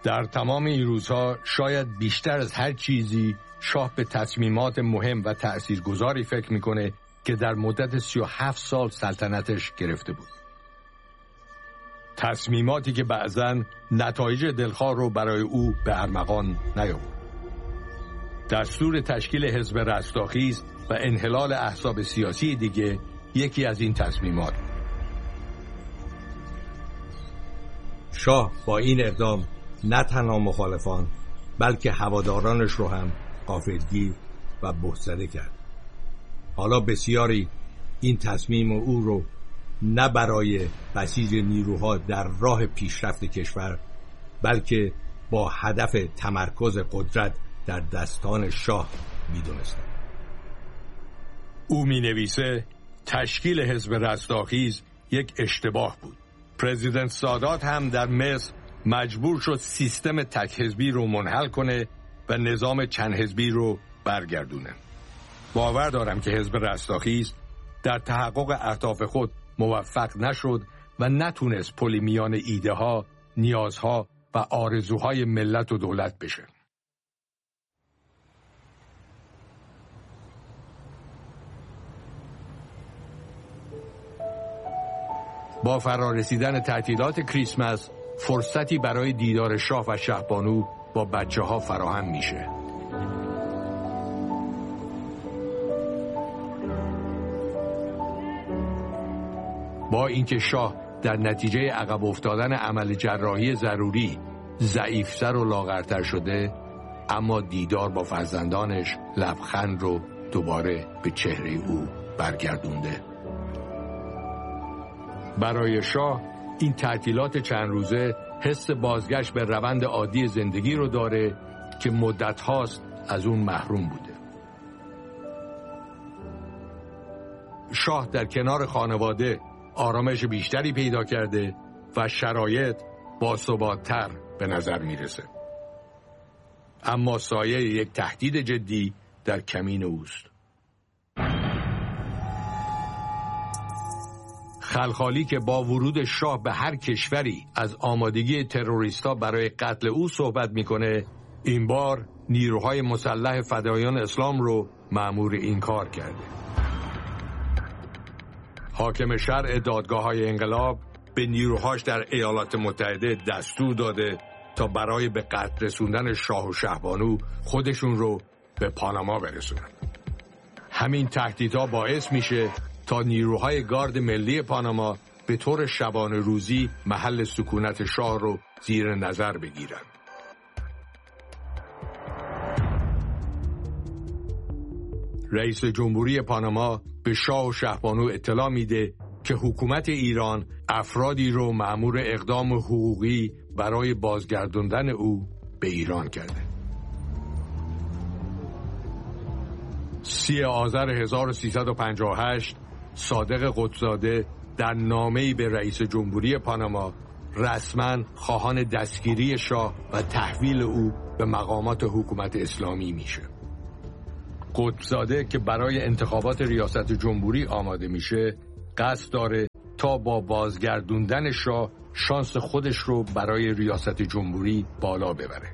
در تمام این روزها شاید بیشتر از هر چیزی شاه به تصمیمات مهم و تأثیرگذاری فکر میکنه که در مدت 37 سال سلطنتش گرفته بود. تصمیماتی که بعضاً نتایج دلخواه رو برای او به ارمغان نیاورد. دستور تشکیل حزب رستاخیز و انحلال احزاب سیاسی دیگه یکی از این تصمیمات. شاه با این اقدام نه تنها مخالفان بلکه هوادارانش رو هم غافلگیر و بهت‌زده کرد. حالا بسیاری این تصمیم او رو نه برای بسیج نیروها در راه پیشرفت کشور بلکه با هدف تمرکز قدرت در دستان شاه می‌دونستند. او می‌نویسه تشکیل حزب رستاخیز یک اشتباه بود. پرزیدنت سادات هم در مصر مجبور شد سیستم تک حزبی رو منحل کنه و نظام چند حزبی رو برگردونه. باور دارم که حزب رستاخیز در تحقق اهداف خود موفق نشد و نتونست پلی میان ایده ها، نیازها و آرزوهای ملت و دولت بشه. با فرارسیدن تعطیلات کریسمس فرصتی برای دیدار شاه و شهبانو با بچه‌ها فراهم میشه. با اینکه شاه در نتیجه عقب افتادن عمل جراحی ضروری ضعیف‌تر و لاغرتر شده، اما دیدار با فرزندانش لبخند رو دوباره به چهره او برگردونده. برای شاه این تعطیلات چند روزه حس بازگشت به روند عادی زندگی رو داره که مدت هاست از اون محروم بوده. شاه در کنار خانواده آرامش بیشتری پیدا کرده و شرایط باثبات‌تر به نظر میرسه. اما سایه یک تهدید جدی در کمین اوست. خلخالی که با ورود شاه به هر کشوری از آمادگی تروریستا برای قتل او صحبت میکنه، این بار نیروهای مسلح فدایان اسلام رو مأمور این کار کرده. حاکم شرع دادگاه‌های انقلاب به نیروهاش در ایالات متحده دستور داده تا برای به قتل رسوندن شاه و شهبانو خودشون رو به پاناما برسونن. همین تهدیدها باعث میشه تا نیروهای گارد ملی پاناما به طور شبانه روزی محل سکونت شاه رو زیر نظر بگیرن. رئیس جمهوری پاناما به شاه و شهبانو اطلاع میده که حکومت ایران افرادی رو مأمور اقدام حقوقی برای بازگرداندن او به ایران کرده. 30 آذر 1358 صادق قطب‌زاده در نامه‌ای به رئیس جمهوری پاناما رسما خواهان دستگیری شاه و تحویل او به مقامات حکومت اسلامی میشه. قطب‌زاده که برای انتخابات ریاست جمهوری آماده میشه، قصد داره تا با بازگردوندن شاه شانس خودش رو برای ریاست جمهوری بالا ببره.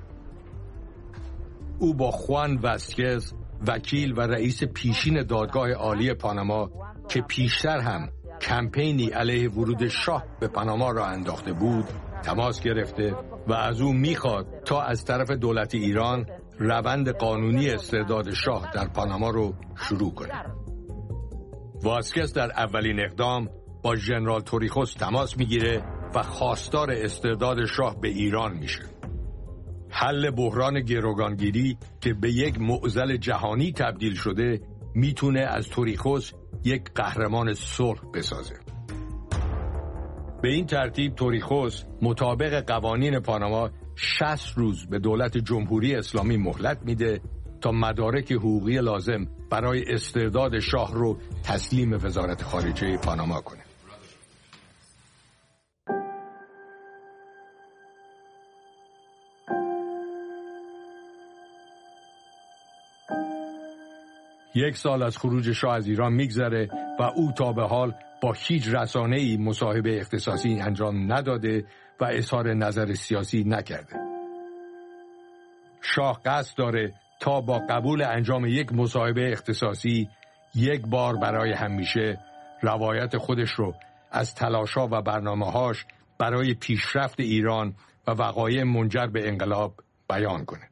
او با خوان واسکز، وکیل و رئیس پیشین دادگاه عالی پاناما که پیشتر هم کمپینی علیه ورود شاه به پاناما را انداخته بود، تماس گرفته و از او میخواد تا از طرف دولت ایران روند قانونی استرداد شاه در پاناما رو شروع کنه. واسکز در اولین اقدام با ژنرال توریخوس تماس میگیره و خواستار استرداد شاه به ایران میشه. حل بحران گروگانگیری که به یک معضل جهانی تبدیل شده میتونه از توریخوس یک قهرمان صلح بسازه. به این ترتیب توریخوس مطابق قوانین پاناما 60 روز به دولت جمهوری اسلامی مهلت میده تا مدارک حقوقی لازم برای استرداد شاه رو تسلیم وزارت خارجه پاناما کنه. یک سال از خروج شاه از ایران میگذره و او تا به حال با هیچ رسانه‌ای مصاحبه اختصاصی انجام نداده و اظهار نظر سیاسی نکرده. شاه قصد داره تا با قبول انجام یک مصاحبه اختصاصی یک بار برای همیشه روایت خودش رو از تلاش‌ها و برنامه‌هاش برای پیشرفت ایران و وقایع منجر به انقلاب بیان کنه.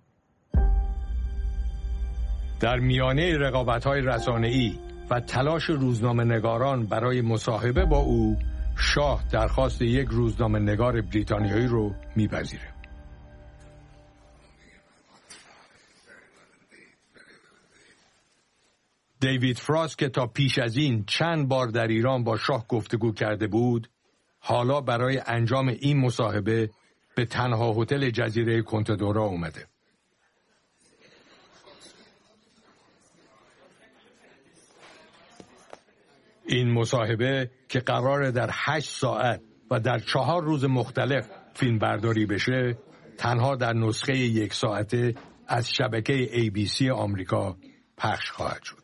در میانه رقابت‌های رسانه‌ای و تلاش روزنامه‌نگاران برای مصاحبه با او، شاه درخواست یک روزنامه‌نگار بریتانیایی رو میپذیره. دیوید فراست که تا پیش از این چند بار در ایران با شاه گفتگو کرده بود، حالا برای انجام این مصاحبه به تنها هتل جزیره کنتدورا اومده. این مصاحبه که قراره در 8 ساعت و در 4 روز مختلف فیلم برداری بشه، تنها در نسخه 1 ساعته از شبکه ABC آمریکا پخش خواهد شد.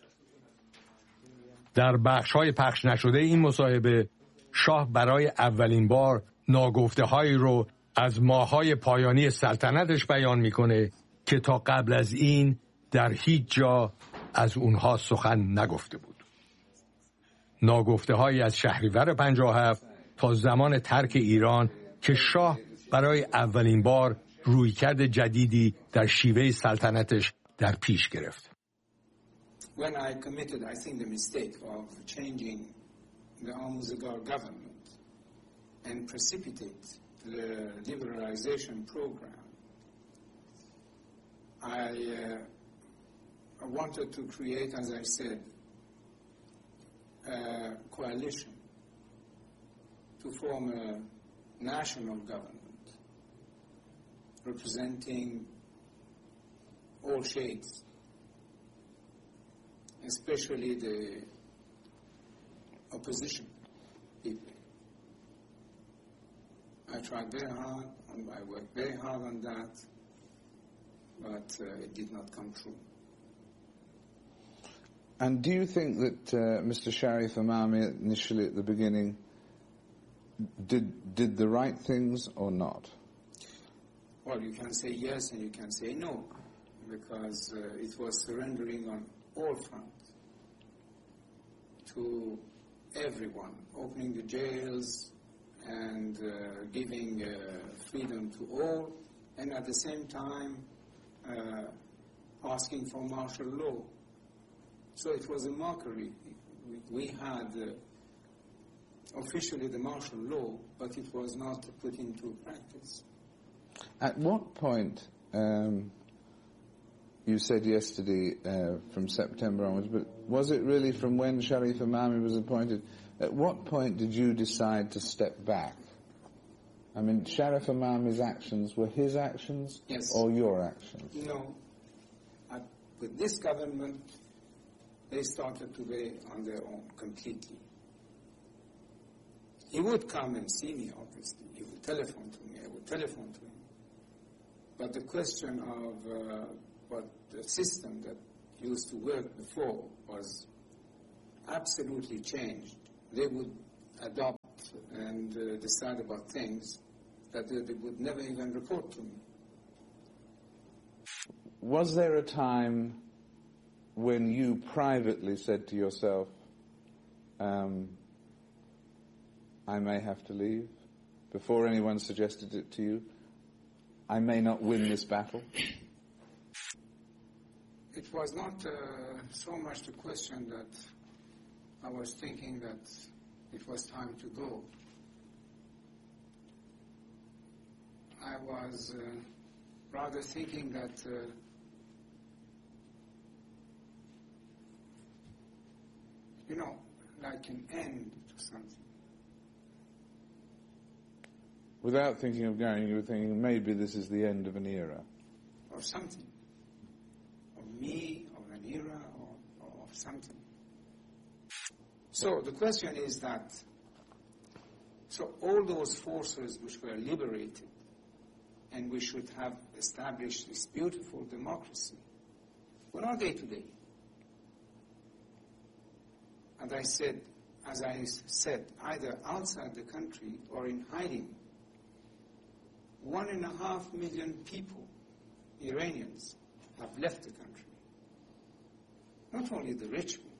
در بخش‌های پخش نشده این مصاحبه، شاه برای اولین بار ناگفته‌هایی رو از ماه‌های پایانی سلطنتش بیان می‌کنه که تا قبل از این در هیچ جا از اونها سخن نگفته بود. ناگفته‌هایی از شهریور 57 تا زمان ترک ایران که شاه برای اولین بار رویکرد جدیدی در شیوه سلطنتش در پیش گرفت. When I committed, I think, the mistake of changing the Al-Muzagar government and precipitate the liberalization program, I wanted to create, as I said, a coalition to form a national government representing all shades, especially the opposition people. I tried very hard, and I worked very hard on that, but it did not come true. And do you think that Mr. Sharif Amami initially at the beginning did the right things or not? Well, you can say yes and you can say no, because it was surrendering on all fronts to everyone, opening the jails and giving freedom to all, and at the same time asking for martial law. So it was a mockery. We had officially the martial law, but it was not put into practice. At what point, you said yesterday from September onwards, but was it really from when Sharif Amami was appointed? At what point did you decide to step back? I mean, Sharif Amami's actions were his actions, yes, or your actions? No. With this government, they started to be on their own completely. He would come and see me, obviously. He would telephone to me. I would telephone to him. But the question of what the system that used to work before was absolutely changed. They would adopt and decide about things that they would never even report to me. Was there a time when you privately said to yourself, I may have to leave, before anyone suggested it to you? I may not win this battle? It was not so much the question that I was thinking that it was time to go. I was rather thinking that like an end to something. Without thinking of going, you were thinking maybe this is the end of an era. Or something. Of me, of an era, or of something. So the question is that, so all those forces which were liberated, and we should have established this beautiful democracy, where are they today? And as I said, either outside the country or in hiding. 1.5 million people Iranians have left the country. Not only the rich people,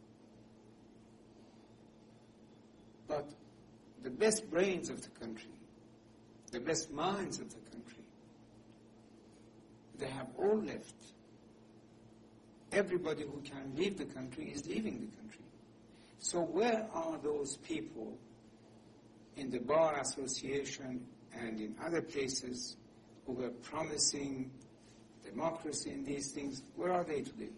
but the best brains of the country, the best minds of the country, they have all left. Everybody who can leave the country is leaving the country. So where are those people in the Bar Association and in other places who were promising democracy and these things? Where are they today?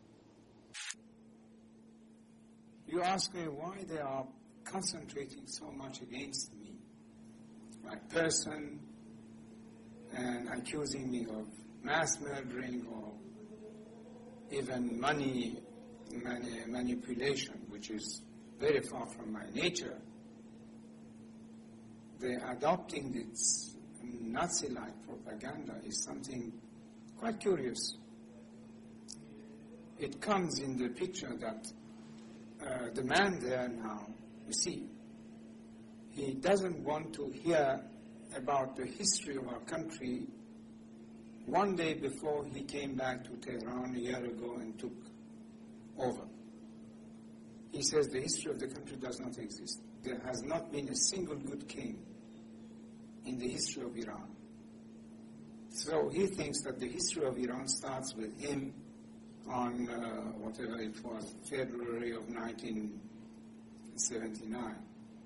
You ask me why they are concentrating so much against me, my person, and accusing me of mass murdering or even money manipulation, which is very far from my nature. The adopting this Nazi-like propaganda is something quite curious. It comes in the picture that the man there now, you see, he doesn't want to hear about the history of our country one day before he came back to Tehran a year ago and took over. He says the history of the country does not exist. There has not been a single good king in the history of Iran. So he thinks that the history of Iran starts with him on whatever it was, February of 1979.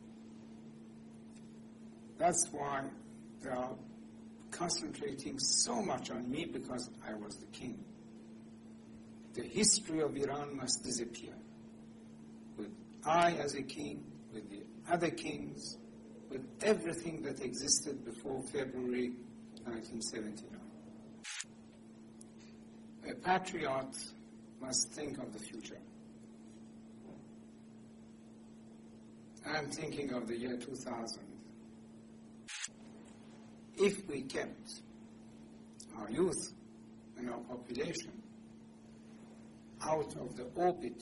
That's why they are concentrating so much on me, because I was the king. The history of Iran must disappear. With I as a king, with the other kings, with everything that existed before February 1979. A patriot must think of the future. I'm thinking of the year 2000. If we kept our youth and our population out of the orbit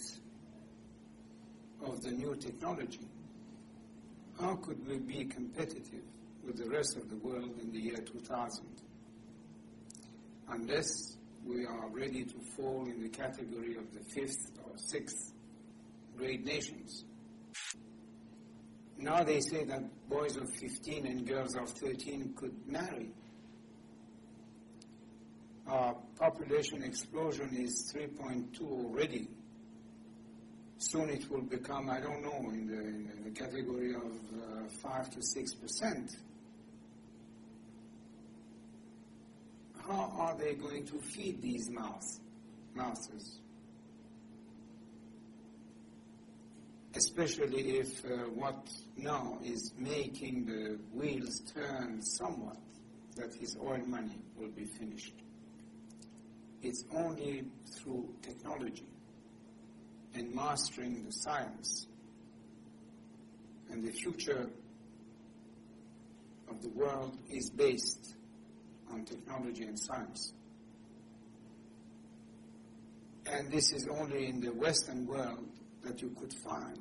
of the new technology, how could we be competitive with the rest of the world in the year 2000? Unless we are ready to fall in the category of the 5th or 6th grade nations. Now they say that boys of 15 and girls of 13 could marry. Our population explosion is 3.2 already. Soon it will become, I don't know, in the category of 5 to 6%. How are they going to feed these mouths? Especially if what now is making the wheels turn somewhat, that his oil money will be finished. It's only through technology and mastering the science, and the future of the world is based on technology and science. And this is only in the Western world that you could find.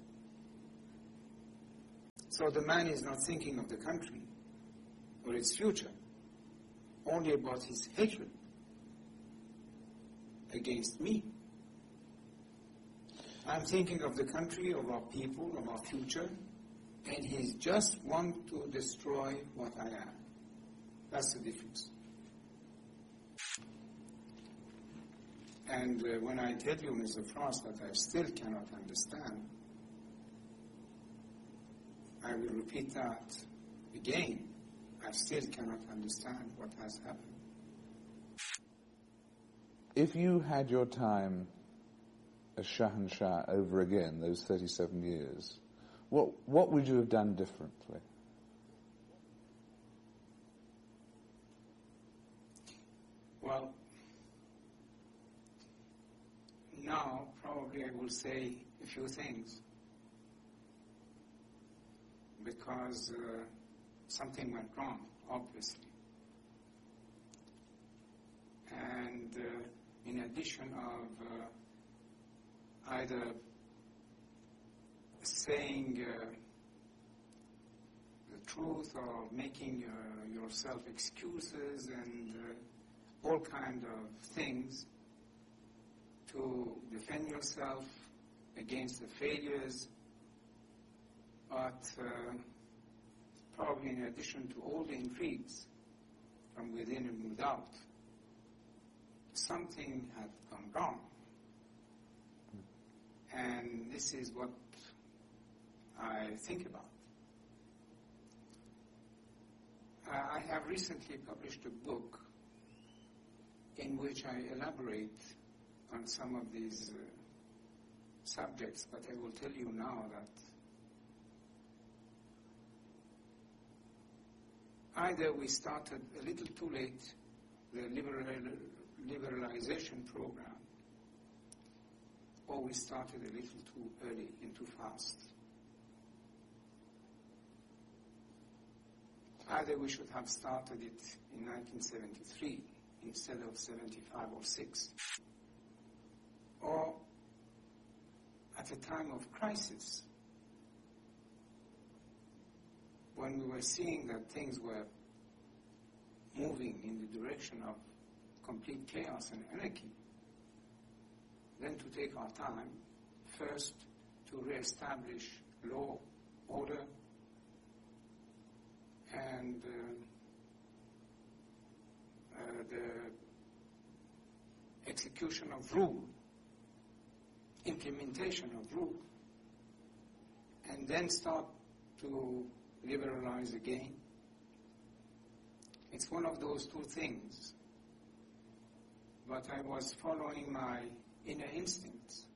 So the man is not thinking of the country or its future, only about his hatred against me. I'm thinking of the country, of our people, of our future, and he just wants to destroy what I am. That's the difference. And when I tell you, Mr. Frost, that I still cannot understand, I will repeat that again. I still cannot understand what has happened. If you had your time as Shahanshah over again, those 37 years, what would you have done differently? Well, now probably I will say a few things, because something went wrong, obviously. And in addition of either saying the truth or making yourself excuses and all kinds of things to defend yourself against the failures, but probably in addition to all the intrigues from within and without, something had gone wrong. And this is what I think about. I have recently published a book in which I elaborate on some of these subjects, but I will tell you now that either we started a little too late the liberalization program, or we started a little too early and too fast. Either we should have started it in 1973 instead of 75 or 6, or at a time of crisis, when we were seeing that things were moving in the direction of complete chaos and anarchy, then to take our time, first to reestablish law, order, and the execution of rule, implementation of rule, and then start to liberalize again. It's one of those two things. But I was following my inner instincts.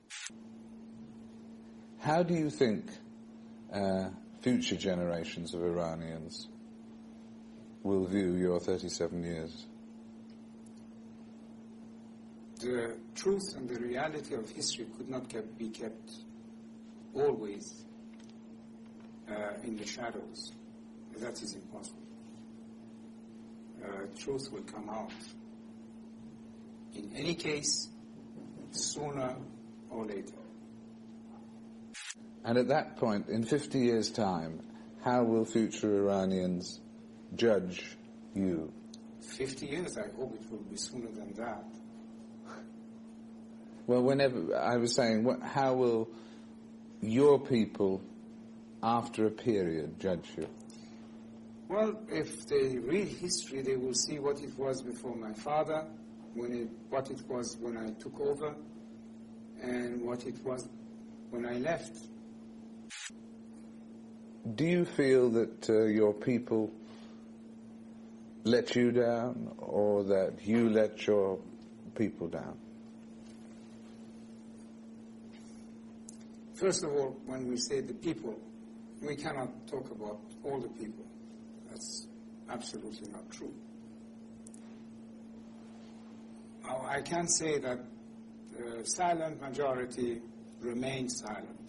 How do you think future generations of Iranians will view your 37 years? The truth and the reality of history could not be kept always in the shadows. That is impossible. Truth will come out. In any case, sooner or later. And at that point, in 50 years' time, how will future Iranians judge you? 50 years, I hope it will be sooner than that. Well, whenever, I was saying, how will your people, after a period, judge you? Well, if they read history, they will see what it was before my father, what it was when I took over, and what it was when I left. Do you feel that your people let you down, or that you let your people down? First of all, when we say the people, we cannot talk about all the people. That's absolutely not true. I can say that the silent majority remained silent.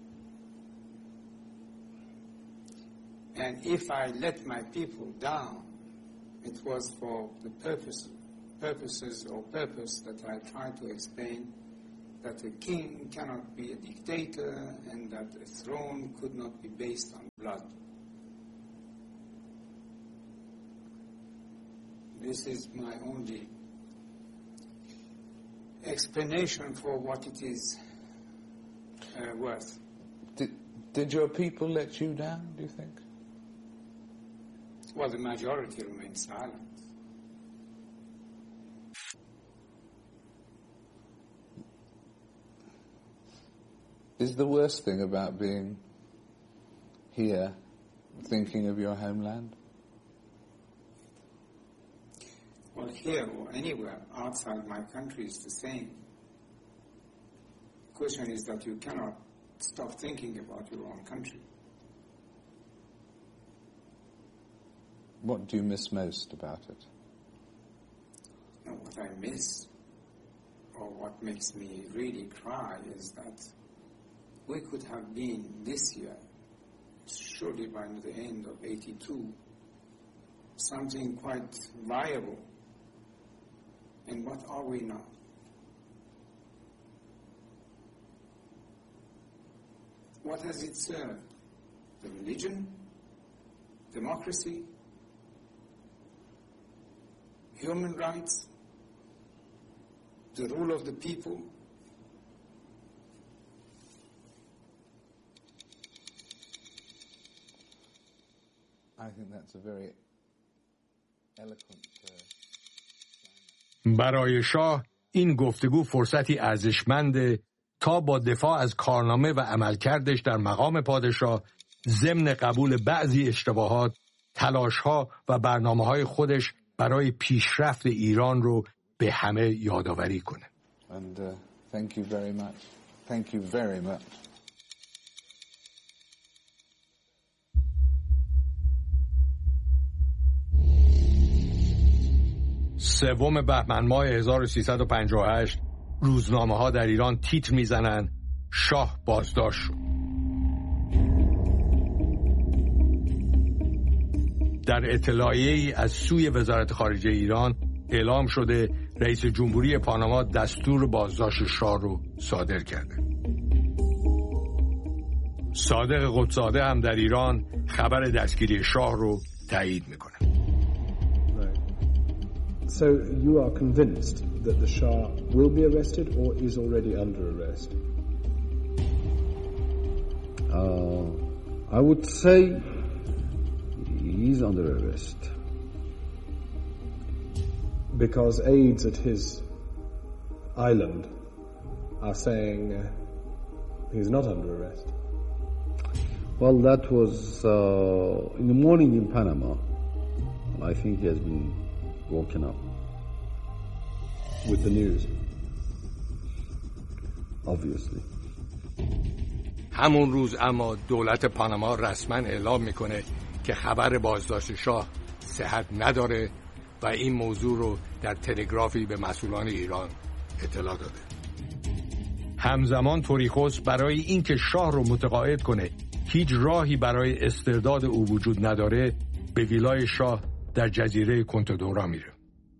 And if I let my people down, it was for the purpose that I tried to explain, that a king cannot be a dictator and that a throne could not be based on blood. This is my only explanation for what it is worth. Did your people let you down, do you think? Well, the majority remained silent. Is the worst thing about being here thinking of your homeland? Well, here or anywhere outside my country is the same. The question is that you cannot stop thinking about your own country. What do you miss most about it? No, what I miss, or what makes me really cry, is that we could have been this year, surely by the end of 82, something quite viable. And what are we now? What has it served? The religion? Democracy? human rights, the rule of the people. I think that's a very eloquent. برای شاه این گفتگو فرصتی ارزشمند تا با دفاع از کارنامه و عملکردش در مقام پادشاه ضمن قبول بعضی اشتباهات، تلاش‌ها و برنامه‌های خودش برای پیشرفت ایران رو به همه یادآوری کنه. And thank you very much. Thank you very much. سوم بهمن ماه 1358 روزنامه‌ها در ایران تیتر میزنن شاه بازداشت شد. در اطلاعیه‌ای از سوی وزارت خارجه ایران اعلام شده رئیس جمهوری پاناما دستور بازداشت شاه رو صادر کرده. صادق قدس‌زاده هم در ایران خبر دستگیری شاه رو تایید میکنه. So you are convinced that the Shah will be arrested or is already under arrest? I would say he's under arrest. Because aides at his island are saying he's not under arrest. Well, that was in the morning in Panama. I think he has been woken up. With the news. Obviously. همون روز اما دولت پاناما رسما اعلام میکنه که خبر بازداشت شاه صحت نداره و این موضوع رو در تلگرافی به مسئولان ایران اطلاع داده. همزمان توریخوس برای اینکه شاه رو متقاعد کنه هیچ راهی برای استرداد او وجود نداره به ویلای شاه در جزیره کنتادورا میره.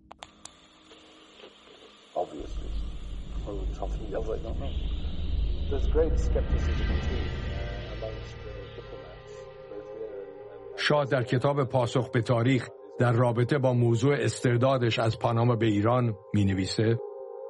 شاه در کتاب پاسخ به تاریخ در رابطه با موضوع استردادش از پاناما به ایران می نویسه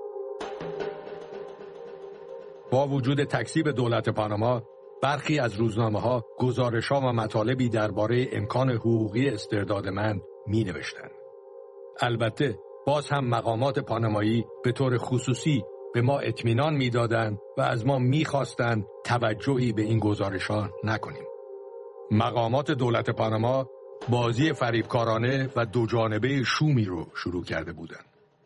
با وجود تکذیب دولت پاناما برخی از روزنامه‌ها گزارش‌ها و مطالبی درباره امکان حقوقی استرداد من می‌نوشتند. البته باز هم مقامات پانامایی به طور خصوصی به ما اطمینان می‌دادند و از ما می‌خواستند توجهی به این گزارش‌ها نکنیم. مقامات دولت پاناما بازی فریبکارانه و دو جانبه شومی رو شروع کرده بودند.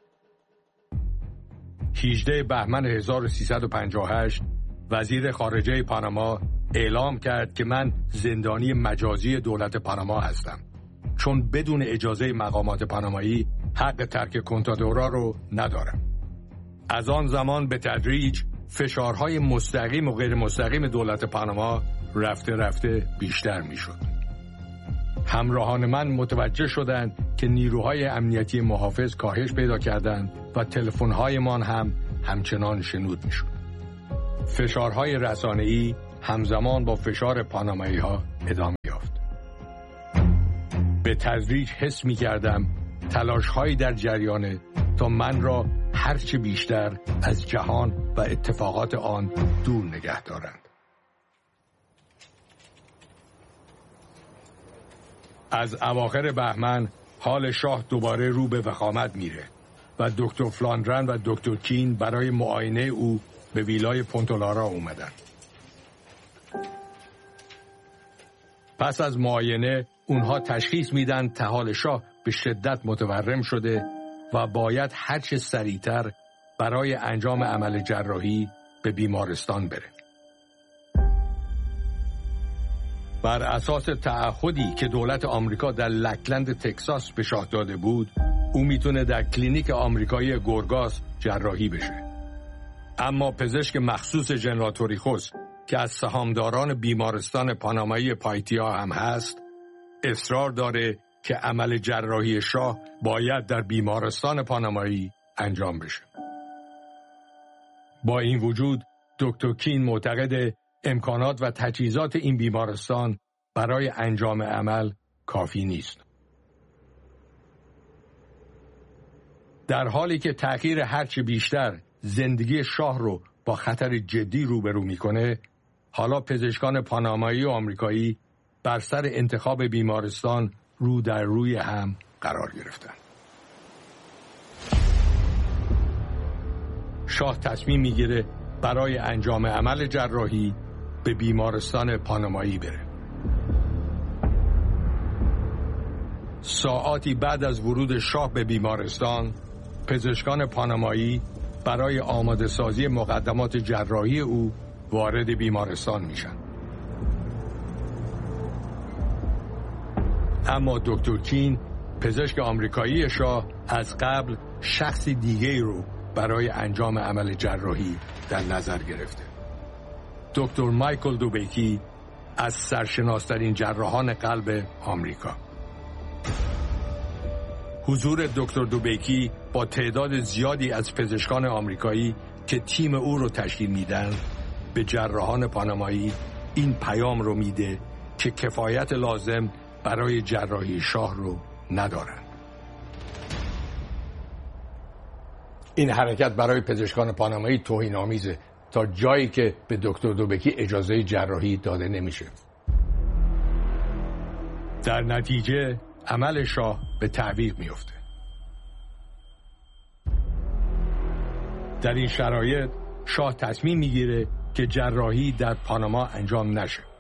18 بهمن 1358 وزیر خارجه پاناما اعلام کرد که من زندانی مجازی دولت پاناما هستم چون بدون اجازه مقامات پانامایی حق ترک کنتادورا رو ندارم. از آن زمان به تدریج فشارهای مستقیم و غیر مستقیم دولت پاناما رفته رفته بیشتر می شد. همراهان من متوجه شدند که نیروهای امنیتی محافظ کاهش پیدا کردند و تلفن‌هایمان هم همچنان شنود می شد. فشارهای رسانه‌ای همزمان با فشار پانامایی‌ها ادامه یافت. به تدریج حس می‌کردم تلاش‌هایی در جریانه تا من را هرچه بیشتر از جهان و اتفاقات آن دور نگه دارند. از اواخر بهمن حال شاه دوباره رو به وخامت میره و دکتر فلاندرن و دکتر کین برای معاینه او به ویلای پونتولارا اومدن. پس از معاینه اونها تشخیص میدن طحال شاه به شدت متورم شده و باید هرچه سریعتر برای انجام عمل جراحی به بیمارستان بره. بر اساس تعهدی که دولت آمریکا در لکلند تکساس به شاه داده بود، او میتونه در کلینیک آمریکایی گورگاس جراحی بشه. اما پزشک مخصوص ژنرال توریخوس که از سهامداران بیمارستان پانامایی پایتیا هم هست، اصرار داره که عمل جراحی شاه باید در بیمارستان پانامایی انجام بشه. با این وجود دکتر کین معتقد امکانات و تجهیزات این بیمارستان برای انجام عمل کافی نیست. در حالی که تأخیر هرچی بیشتر زندگی شاه رو با خطر جدی روبرو میکنه، حالا پزشکان پانامایی و آمریکایی بر سر انتخاب بیمارستان رو در روی هم قرار گرفتن. شاه تصمیم میگیره برای انجام عمل جراحی به بیمارستان پانامایی بره. ساعاتی بعد از ورود شاه به بیمارستان، پزشکان پانامایی برای آماده سازی مقدمات جراحی او وارد بیمارستان میشن. اما دکتر کین، پزشک آمریکایی شاه، از قبل شخصی دیگه‌ای رو برای انجام عمل جراحی در نظر گرفته. دکتر مایکل دوبیکی از سرشناس‌ترین جراحان قلب آمریکا. حضور دکتر دوبیکی با تعداد زیادی از پزشکان آمریکایی که تیم او رو تشکیل میدن به جراحان پانامایی این پیام رو میده که کفایت لازم برای جراحی شاه رو ندارن. این حرکت برای پزشکان پانامایی توهین‌آمیزه تا جایی که به دکتر دوبیکی اجازه جراحی داده نمیشه. در نتیجه عمل شاه به تعویق میفته. در این شرایط شاه تصمیم میگیره که جراحی در پاناما انجام نشه.